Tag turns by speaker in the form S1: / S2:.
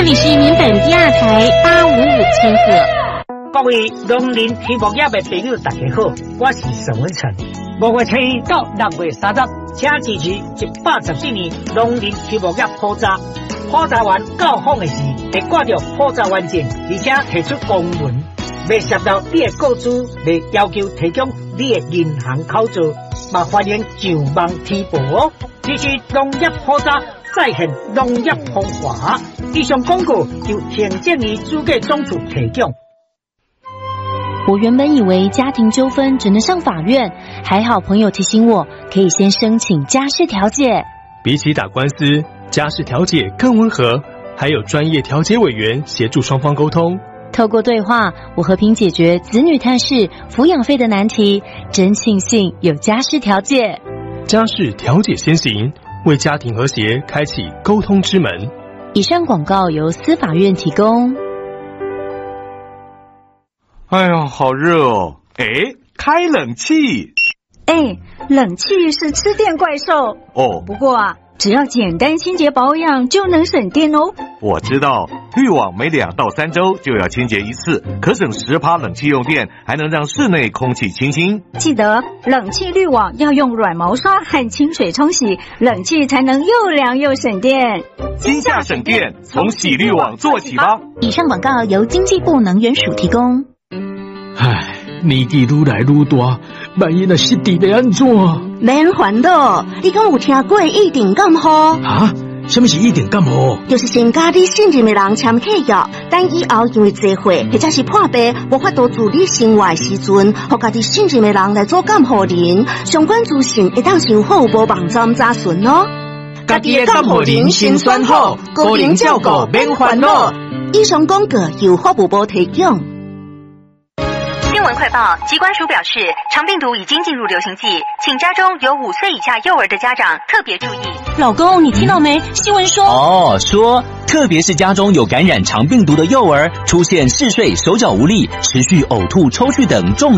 S1: 里是民本第2台855千赫。
S2: 各位农林畜牧业的朋友，大家好，我是沈文成。5月7日到6月30日，请支持114年农林畜牧业普查。普查员到访的时，会挂着普查完证，而且提出公文，未涉到你的个资，未要求提供你的银行口座，嘛欢迎上网提报哦。支持农业普查，再现农业风华。以上广告由行政院主计总处提供。
S3: 我原本以为家庭纠纷只能上法院，还好朋友提醒我，可以先申请家事调解。
S4: 比起打官司，家事调解更温和，还有专业调解委员协助双方沟通。
S3: 透过对话，我和平解决子女探视、抚养费的难题，真庆幸有家事调解。
S4: 家事调解先行，为家庭和谐开启沟通之门。
S3: 以上广告由司法院提供。
S5: 哎呀，好热哦！哎，开冷气。
S6: 哎，冷气是吃电怪兽
S5: 哦。
S6: 不过啊，只要简单清洁保养就能省电哦。
S5: 我知道，滤网每2到3周就要清洁一次，可省10%冷气用电，还能让室内空气清新。
S6: 记得冷气滤网要用软毛刷和清水冲洗，冷气才能又凉又省电。
S5: 今夏省电，从洗滤网做起吧。
S3: 以上广告由经济部能源署提供。
S7: 唉，年纪愈来愈大，万一若失智要安怎？
S8: 免烦恼，你敢有听过一定感冒？
S7: 啊？什么是一定感冒？
S8: 就是先甲你信任的人签契约，等以后因为聚会或者是破病，无法度自理生活的时阵，互家己信任的人来做感冒人。相关资讯会当上服务网站查询哦。
S7: 家己的感冒人先选好，个人照顾免烦恼。
S8: 以上广告由法务部提供。
S9: 新闻快报，疾管署表示，肠病毒已经进入流行季，请家中有5岁以下幼儿的家长特别注意。
S3: 老公，你听到没？新闻说，
S10: 特别是家中有感染肠病毒的幼儿，出现嗜睡、手脚无力、持续呕吐、抽搐等重